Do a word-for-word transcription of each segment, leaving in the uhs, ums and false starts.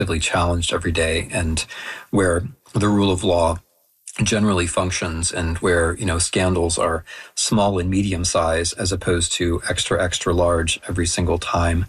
challenged every day, and where the rule of law generally functions, and where, you know, scandals are small and medium size as opposed to extra, extra large every single time.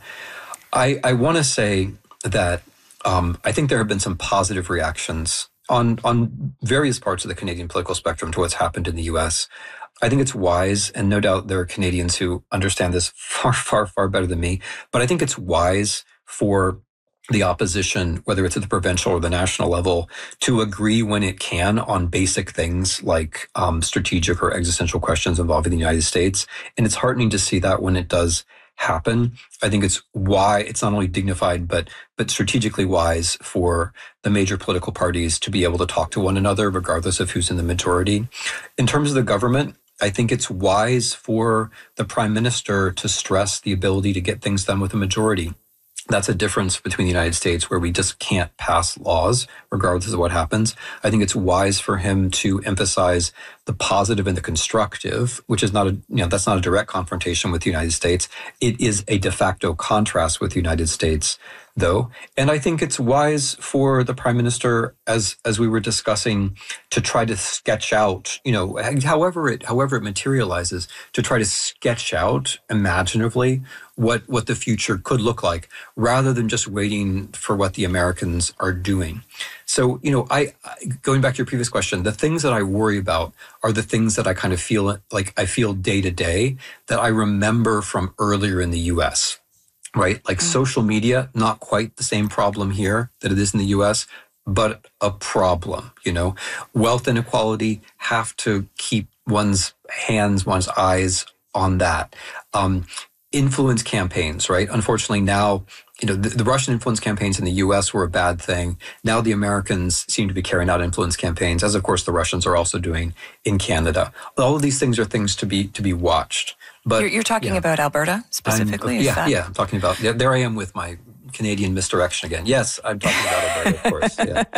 I, I want to say that um, I think there have been some positive reactions on, on various parts of the Canadian political spectrum to what's happened in the U S. I think it's wise, and no doubt there are Canadians who understand this far, far, far better than me, but I think it's wise for the opposition, whether it's at the provincial or the national level, to agree when it can on basic things like um, strategic or existential questions involving the United States. And it's heartening to see that when it does happen. I think it's why it's not only dignified, but but strategically wise for the major political parties to be able to talk to one another, regardless of who's in the majority. In terms of the government, I think it's wise for the Prime Minister to stress the ability to get things done with a majority. That's a difference between the United States, where we just can't pass laws regardless of what happens. I think it's wise for him to emphasize the positive and the constructive, which is not a, you know, that's not a direct confrontation with the United States. It is a de facto contrast with the United States, though. And I think it's wise for the Prime Minister, as as we were discussing, to try to sketch out, you know, however it however it materializes, to try to sketch out imaginatively what what the future could look like, rather than just waiting for what the Americans are doing. So, you know, I, going back to your previous question, the things that I worry about are the things that I kind of feel like I feel day to day that I remember from earlier in the U S, right? Like mm. social media, not quite the same problem here that it is in the U S, but a problem, you know. Wealth inequality, have to keep one's hands, one's eyes on that. Um, influence campaigns, right? Unfortunately now, you know, the, the Russian influence campaigns in the U S were a bad thing. Now the Americans seem to be carrying out influence campaigns, as of course the Russians are also doing in Canada. All of these things are things to be to be watched. But you're, you're talking yeah. about Alberta specifically? I'm, yeah, is that... yeah, I'm talking about, yeah, there I am with my Canadian misdirection again. Yes, I'm talking about Alberta, of course.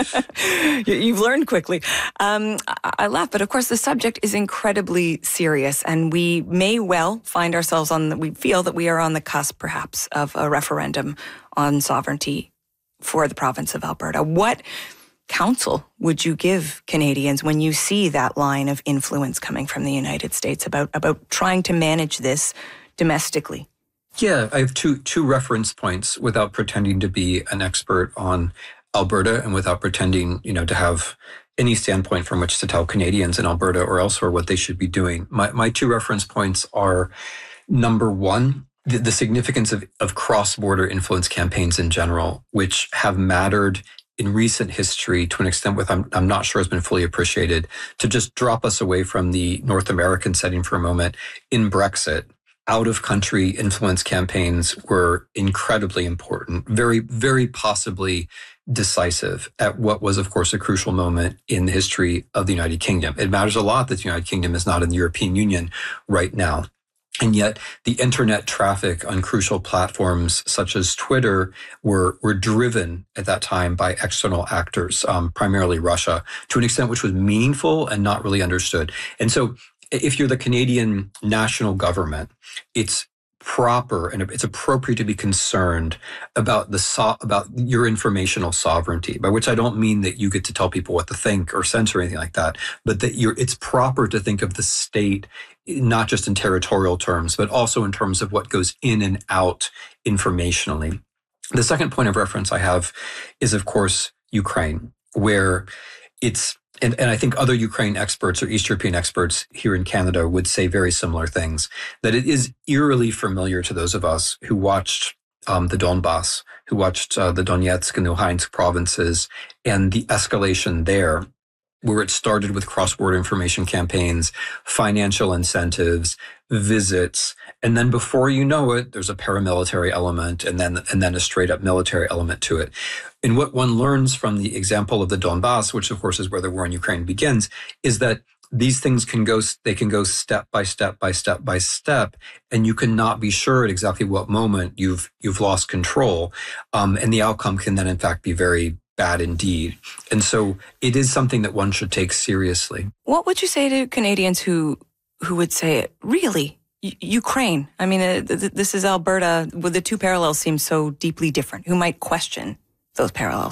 Yeah. You've learned quickly. Um, I laugh, but of course the subject is incredibly serious, and we may well find ourselves on the, we feel that we are on the cusp perhaps of a referendum on sovereignty for the province of Alberta. What counsel would you give Canadians when you see that line of influence coming from the United States about, about trying to manage this domestically? Yeah, I have two two reference points without pretending to be an expert on Alberta and without pretending, you know, to have any standpoint from which to tell Canadians in Alberta or elsewhere what they should be doing. My my two reference points are, number one, the, the significance of, of cross-border influence campaigns in general, which have mattered in recent history to an extent with I'm, I'm not sure has been fully appreciated. To just drop us away from the North American setting for a moment, in Brexit, out-of-country influence campaigns were incredibly important, very, very possibly decisive at what was, of course, a crucial moment in the history of the United Kingdom. It matters a lot that the United Kingdom is not in the European Union right now. And yet the internet traffic on crucial platforms such as Twitter were, were driven at that time by external actors, um, primarily Russia, to an extent which was meaningful and not really understood. And so if you're the Canadian national government, it's proper and it's appropriate to be concerned about the so, about your informational sovereignty, by which I don't mean that you get to tell people what to think or censor or anything like that, but that you're, it's proper to think of the state not just in territorial terms, but also in terms of what goes in and out informationally. The second point of reference I have is, of course, Ukraine, where it's And, and I think other Ukraine experts or East European experts here in Canada would say very similar things, that it is eerily familiar to those of us who watched um, the Donbass, who watched uh, the Donetsk and Luhansk provinces, and the escalation there, where it started with cross-border information campaigns, financial incentives, visits, and then before you know it, there's a paramilitary element, and then and then a straight-up military element to it. And what one learns from the example of the Donbass, which of course is where the war in Ukraine begins, is that these things can go, they can go step by step by step by step, and you cannot be sure at exactly what moment you've you've lost control, um, and the outcome can then in fact be very bad indeed. And so it is something that one should take seriously. What would you say to Canadians who who would say, really, U- Ukraine? I mean, uh, th- this is Alberta. Well, the two parallels seem so deeply different. Who might question those parallels?